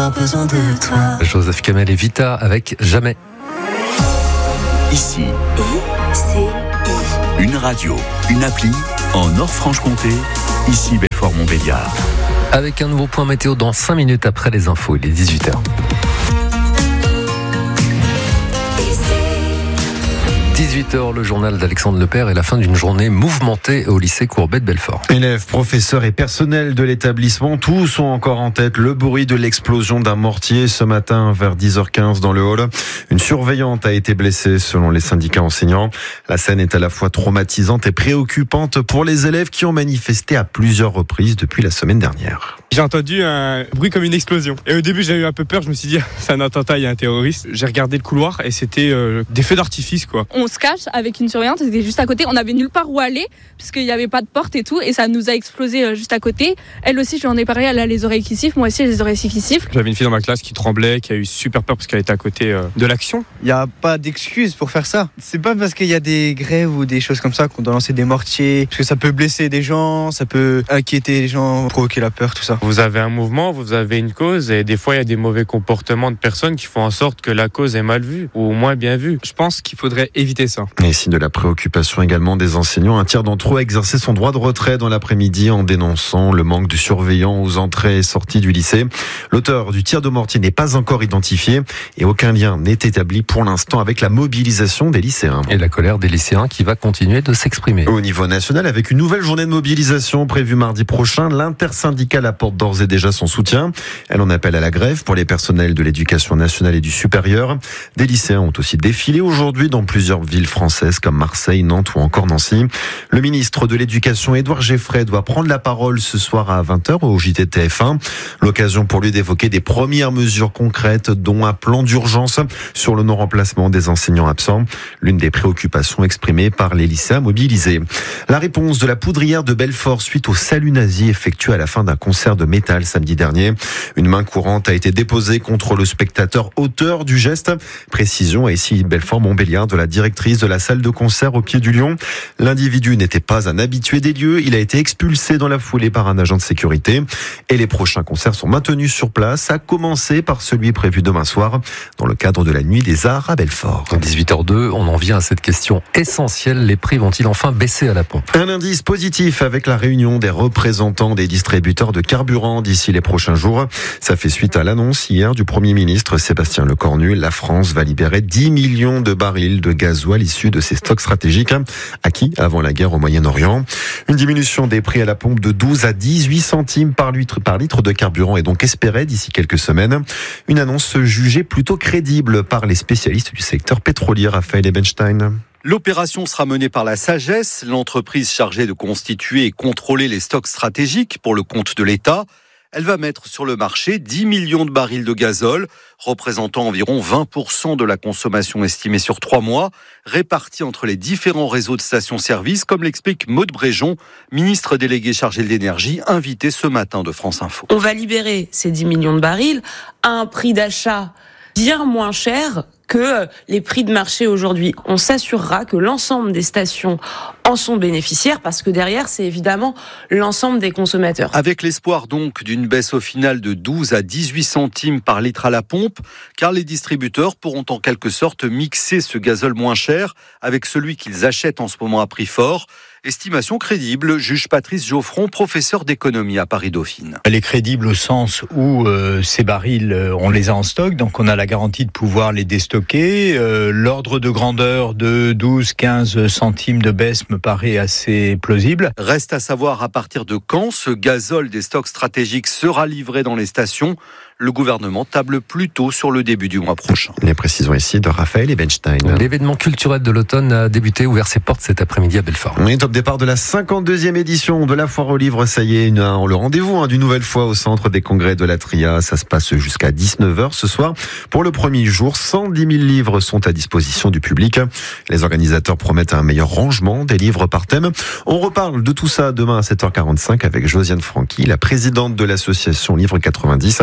avoir besoin de toi. Joseph Kamel et Vita avec Jamais. Ici, ICI. une radio, une appli en Nord-Franche-Comté. Ici, Belfort-Montbéliard. Avec un nouveau point météo dans 5 minutes après les infos, il est 18h. 18h, le journal d'Alexandre Lepère et la fin d'une journée mouvementée au lycée Courbet de Belfort. Élèves, professeurs et personnel de l'établissement, tous sont encore en tête le bruit de l'explosion d'un mortier ce matin vers 10h15 dans le hall. Une surveillante a été blessée selon les syndicats enseignants. La scène est à la fois traumatisante et préoccupante pour les élèves qui ont manifesté à plusieurs reprises depuis la semaine dernière. J'ai entendu un bruit comme une explosion. Et au début, j'ai eu un peu peur. Je me suis dit, c'est un attentat, il y a un terroriste. J'ai regardé le couloir et c'était des feux d'artifice, quoi. On se cache avec une surveillante, c'était juste à côté. On avait nulle part où aller, puisqu'il n'y avait pas de porte et tout. Et ça nous a explosé juste à côté. Elle aussi, je lui en ai parlé, elle a les oreilles qui sifflent. Moi aussi, j'ai les oreilles qui sifflent. J'avais une fille dans ma classe qui tremblait, qui a eu super peur parce qu'elle était à côté de l'action. Il n'y a pas d'excuse pour faire ça. C'est pas parce qu'il y a des grèves ou des choses comme ça qu'on doit lancer des mortiers. Parce que ça peut blesser des gens, ça peut inquiéter les gens, provoquer la peur, tout ça. Vous avez un mouvement, vous avez une cause et des fois il y a des mauvais comportements de personnes qui font en sorte que la cause est mal vue ou au moins bien vue. Je pense qu'il faudrait éviter ça. Et signe de la préoccupation également des enseignants, un tiers d'entre eux a exercé son droit de retrait dans l'après-midi en dénonçant le manque de surveillants aux entrées et sorties du lycée. L'auteur du tir de mortier n'est pas encore identifié et aucun lien n'est établi pour l'instant avec la mobilisation des lycéens. Et la colère des lycéens qui va continuer de s'exprimer. Au niveau national, avec une nouvelle journée de mobilisation prévue mardi prochain, l'intersyndicale apporte d'ores et déjà son soutien. Elle en appelle à la grève pour les personnels de l'éducation nationale et du supérieur. Des lycéens ont aussi défilé aujourd'hui dans plusieurs villes françaises comme Marseille, Nantes ou encore Nancy. Le ministre de l'Éducation, Édouard Geffray, doit prendre la parole ce soir à 20h au JT TF1. L'occasion pour lui d'évoquer des premières mesures concrètes, dont un plan d'urgence sur le non-remplacement des enseignants absents. L'une des préoccupations exprimées par les lycéens mobilisés. La réponse de la poudrière de Belfort suite au salut nazi effectué à la fin d'un concert de métal samedi dernier. Une main courante a été déposée contre le spectateur auteur du geste. Précision ici Belfort-Montbéliard de la directrice de la salle de concert au pied du Lion. L'individu n'était pas un habitué des lieux. Il a été expulsé dans la foulée par un agent de sécurité. Et les prochains concerts sont maintenus sur place, à commencer par celui prévu demain soir dans le cadre de la Nuit des Arts à Belfort. 18h02, on en vient à cette question essentielle. Les prix vont-ils enfin baisser à la pompe ? Un indice positif avec la réunion des représentants des distributeurs de carburant d'ici les prochains jours. Ça fait suite à l'annonce hier du Premier ministre Sébastien Lecornu. La France va libérer 10 millions de barils de gasoil issus de ses stocks stratégiques acquis avant la guerre au Moyen-Orient. Une diminution des prix à la pompe de 12 à 18 centimes par litre de carburant est donc espérée d'ici quelques semaines. Une annonce jugée plutôt crédible par les spécialistes du secteur pétrolier. Raphaël Ebenstein. L'opération sera menée par la SAGES, l'entreprise chargée de constituer et contrôler les stocks stratégiques pour le compte de l'État. Elle va mettre sur le marché 10 millions de barils de gazole, représentant environ 20% de la consommation estimée sur 3 mois, répartis entre les différents réseaux de stations-service, comme l'explique Maude Bréjon, ministre déléguée chargée de l'énergie, invitée ce matin de France Info. On va libérer ces 10 millions de barils à un prix d'achat bien moins cher que les prix de marché aujourd'hui. On s'assurera que l'ensemble des stations en sont bénéficiaires parce que derrière, c'est évidemment l'ensemble des consommateurs. Avec l'espoir donc d'une baisse au final de 12 à 18 centimes par litre à la pompe, car les distributeurs pourront en quelque sorte mixer ce gazole moins cher avec celui qu'ils achètent en ce moment à prix fort. Estimation crédible, juge Patrice Geoffron, professeur d'économie à Paris-Dauphine. Elle est crédible au sens où ces barils, on les a en stock, donc on a la garantie de pouvoir les déstocker. L'ordre de grandeur de 12-15 centimes de baisse me paraît assez plausible. Reste à savoir à partir de quand ce gazole des stocks stratégiques sera livré dans les stations. Le gouvernement table plutôt sur le début du mois prochain. Les précisions ici de Raphaël Ebenstein. L'événement culturel de l'automne a débuté, ouvert ses portes cet après-midi à Belfort. Oui, top départ de la 52e édition de la Foire au Livre. Ça y est, le rendez-vous d'une nouvelle fois au centre des congrès de la Tria. Ça se passe jusqu'à 19h ce soir. Pour le premier jour, 110 000 livres sont à disposition du public. Les organisateurs promettent un meilleur rangement des livres par thème. On reparle de tout ça demain à 7h45 avec Josiane Franqui, la présidente de l'association Livre 90.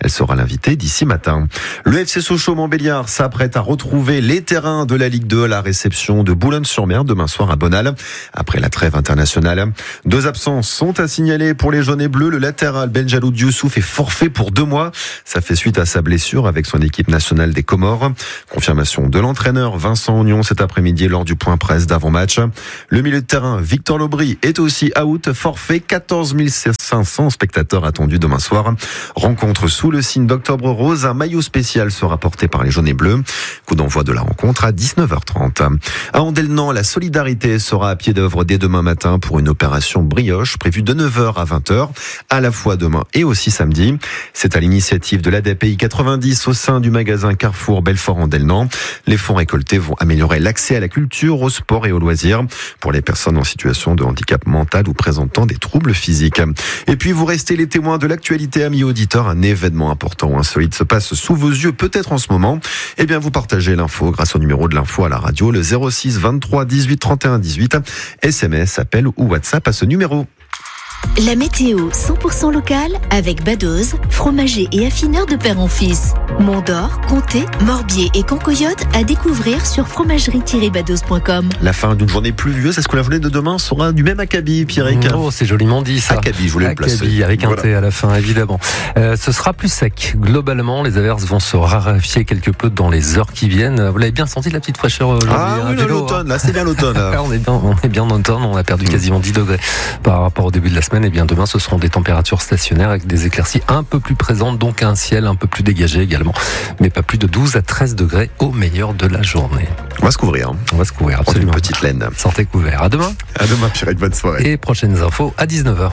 Elle sera l'invitée d'ici matin. Le FC Sochaux-Montbéliard s'apprête à retrouver les terrains de la Ligue 2 à la réception de Boulogne-sur-Mer demain soir à Bonal. Après la trêve internationale, 2 absences sont à signaler pour les jaunes et bleus. Le latéral Benjalou Dioussouf est forfait pour 2 mois. Ça fait suite à sa blessure avec son équipe nationale des Comores. Confirmation de l'entraîneur Vincent Ognon cet après-midi lors du point presse d'avant-match. Le milieu de terrain Victor Lobry est aussi out, forfait. 14 500 spectateurs attendus demain soir. Rencontre sous le signe d'Octobre Rose. Un maillot spécial sera porté par les jaunes et bleus. Coup d'envoi de la rencontre à 19h30. À Andelnan, la solidarité sera à pied d'œuvre dès demain matin pour une opération brioche prévue de 9h à 20h, à la fois demain et aussi samedi. C'est à l'initiative de l'ADPI 90 au sein du magasin Carrefour Belfort-Andelnan. Les fonds récoltés vont améliorer l'accès à la culture, au sport et aux loisirs pour les personnes en situation de handicap mental ou présentant des troubles physiques. Et puis vous restez les témoins de l'actualité, amis auditeurs. Un événement important ou insolite se passe sous vos yeux, peut-être en ce moment. Eh bien, vous partagez l'info grâce au numéro de l'info à la radio, le 06 23 18 31 18. SMS, appel ou WhatsApp à ce numéro. La météo 100% locale avec Badoz, fromager et affineur de père en fils. Mont-d'Or, Comté, Morbier et Concoyote à découvrir sur fromagerie-badoz.com. La fin d'une journée pluvieuse, est-ce que la journée de demain sera du même acabit, Pierrick? Oh, c'est joliment dit ça. Acabit, je voulais le placer. Acabit, avec un T à la fin, évidemment. Ce sera plus sec. Globalement, les averses vont se raréfier quelque peu dans les heures qui viennent. Vous l'avez bien senti, la petite fraîcheur aujourd'hui? Ah oui, l'automne, là, c'est bien l'automne. On est bien en automne, on a perdu quasiment 10 degrés par rapport au début de la semaine. Et bien demain, ce seront des températures stationnaires avec des éclaircies un peu plus présentes, donc un ciel un peu plus dégagé également. Mais pas plus de 12 à 13 degrés au meilleur de la journée. On va se couvrir. On va se couvrir, absolument. Une petite laine. Sortez couvert. À demain. À demain, Pierrick, bonne soirée. Et prochaines infos à 19h.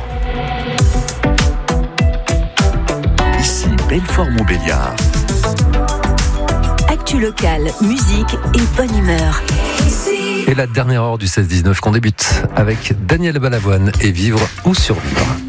Ici Belfort-Montbéliard. Actu locale, musique et bonne humeur. Et la dernière heure du 16-19 qu'on débute avec Daniel Balavoine et Vivre ou survivre.